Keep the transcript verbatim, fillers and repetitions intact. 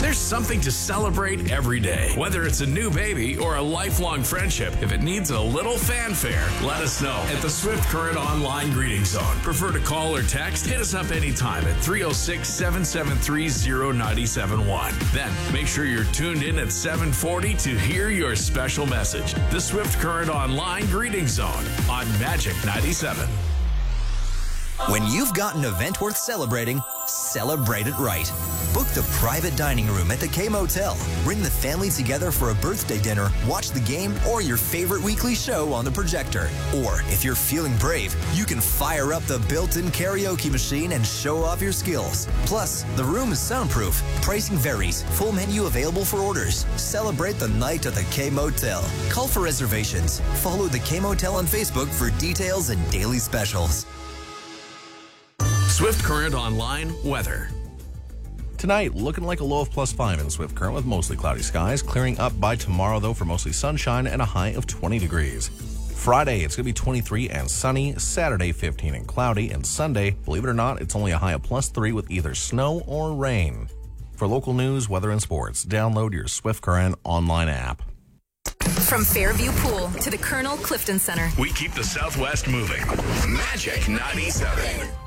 There's something to celebrate every day. Whether it's a new baby or a lifelong friendship, if it needs a little fanfare, let us know at the Swift Current Online Greeting Zone. Prefer to call or text? Hit us up anytime at three oh six, seven seven three, oh nine seven one. Then make sure you're tuned in at seven forty to hear your special message. The Swift Current Online Greeting Zone on Magic ninety-seven. When you've got an event worth celebrating, celebrate it right. Book the private dining room at the K-Motel. Bring the family together for a birthday dinner, watch the game, or your favorite weekly show on the projector. Or, if you're feeling brave, you can fire up the built-in karaoke machine and show off your skills. Plus, the room is soundproof. Pricing varies. Full menu available for orders. Celebrate the night at the K-Motel. Call for reservations. Follow the K-Motel on Facebook for details and daily specials. Swift Current Online weather. Tonight, looking like a low of plus five in Swift Current with mostly cloudy skies. Clearing up by tomorrow, though, for mostly sunshine and a high of twenty degrees. Friday, it's going to be twenty-three and sunny. Saturday, fifteen and cloudy. And Sunday, believe it or not, it's only a high of plus three with either snow or rain. For local news, weather, and sports, download your Swift Current online app. From Fairview Pool to the Colonel Clifton Center. We keep the Southwest moving. Magic ninety-seven.